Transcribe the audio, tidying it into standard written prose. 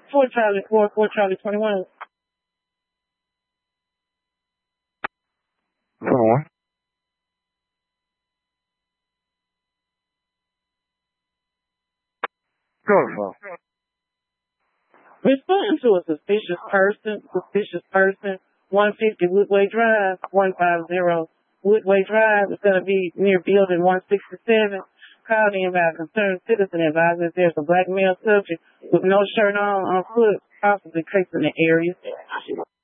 4 Charlie 21. 21. Go for Responding to a suspicious person, 150 Woodway Drive, 150 Woodway Drive. It's going to be near building 167. Called in by a concerned citizen advising there's a black male subject with no shirt on foot, possibly tracing the area.